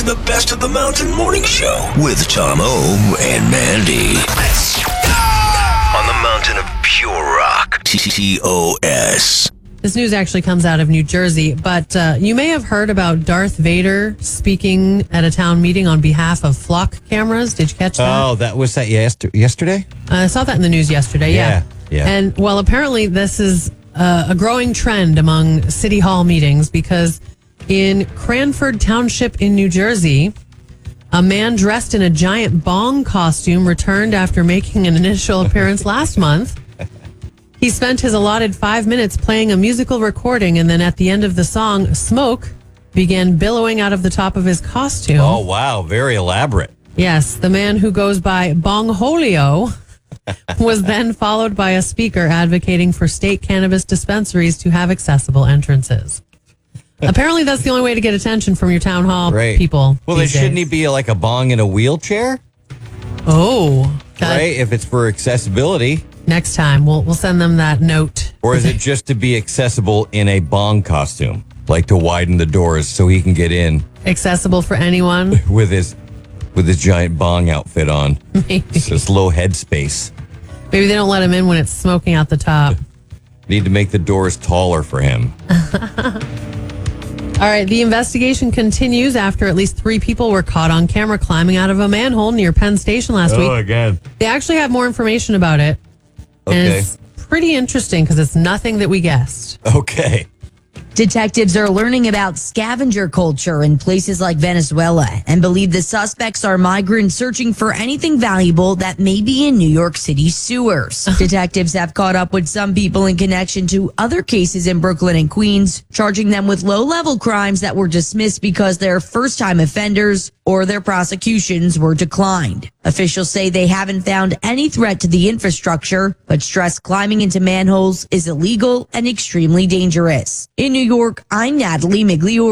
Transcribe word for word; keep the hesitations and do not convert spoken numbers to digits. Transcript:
The Best of the Mountain Morning Show with Tom O and Mandy. Let's go! On the mountain of pure rock. T T O S. This news actually comes out of New Jersey, but uh, you may have heard about Darth Vader speaking at a town meeting on behalf of flock cameras. Did you catch that? Oh, that was that yester- yesterday? Uh, I saw that in the news yesterday, yeah. Yeah, yeah. And, well, apparently this is uh, a growing trend among city hall meetings because in Cranford Township in New Jersey, a man dressed in a giant bong costume returned after making an initial appearance last month. He spent his allotted five minutes playing a musical recording, and then at the end of the song, smoke began billowing out of the top of his costume. Oh, wow. Very elaborate. Yes, the man who goes by Bongholio was then followed by a speaker advocating for state cannabis dispensaries to have accessible entrances. Apparently, that's the only way to get attention from your town hall Right. people. Well, then these shouldn't days. he be like a bong in a wheelchair? Oh, that, Right? If it's for accessibility. next time we'll we'll send them that note. Or is it just to be accessible in a bong costume? Like to widen the doors so he can get in Accessible for anyone? with his with his giant bong outfit on. Maybe. It's this low headspace. Maybe they don't let him in when it's smoking out the top. Need to make the doors taller for him. All right, the investigation continues after at least three people were caught on camera climbing out of a manhole near Penn Station last week. again. They actually have more information about it. And Okay. it's pretty interesting because it's nothing that we guessed. Okay. Detectives are learning about scavenger culture in places like Venezuela and believe the suspects are migrants searching for anything valuable that may be in New York City sewers. Detectives have caught up with some people in connection to other cases in Brooklyn and Queens, charging them with low-level crimes that were dismissed because they're first-time offenders or their prosecutions were declined. Officials say they haven't found any threat to the infrastructure, but stress climbing into manholes is illegal and extremely dangerous. In New York, I'm Natalie Migliore.